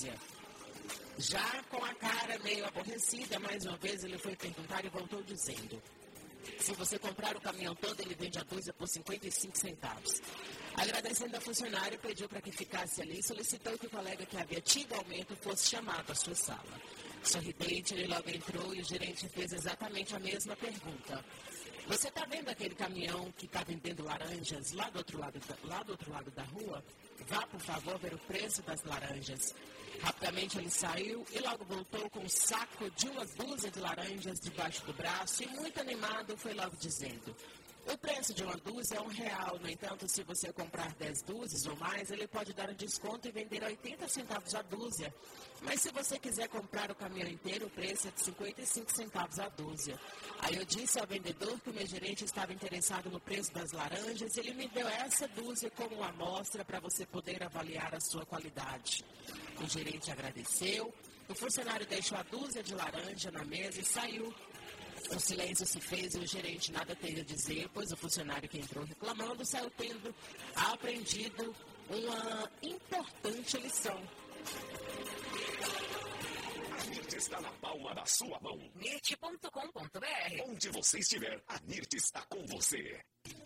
dúzia. Já com a cara meio aborrecida, mais uma vez ele foi perguntar e voltou dizendo: se você comprar o caminhão todo, ele vende a dúzia por 55 centavos. Agradecendo a funcionária, pediu para que ficasse ali e solicitou que o colega que havia tido aumento fosse chamado à sua sala. Sorridente, ele logo entrou e o gerente fez exatamente a mesma pergunta. Você está vendo aquele caminhão que está vendendo laranjas lá do outro lado da rua? Vá, por favor, ver o preço das laranjas. Rapidamente ele saiu e logo voltou com um saco de uma dúzia de laranjas debaixo do braço e, muito animado, foi logo dizendo: o preço de uma dúzia é R$1. No entanto, se você comprar 10 dúzias ou mais, ele pode dar um desconto e vender 80 centavos a dúzia. Mas se você quiser comprar o caminhão inteiro, o preço é de 55 centavos a dúzia. Aí eu disse ao vendedor que o meu gerente estava interessado no preço das laranjas e ele me deu essa dúzia como uma amostra para você poder avaliar a sua qualidade. O gerente agradeceu, o funcionário deixou a dúzia de laranja na mesa e saiu. O silêncio se fez e o gerente nada teve a dizer, pois o funcionário que entrou reclamando saiu tendo aprendido uma importante lição. A NIRT está na palma da sua mão. NIRT.com.br. Onde você estiver, a NIRT está com você.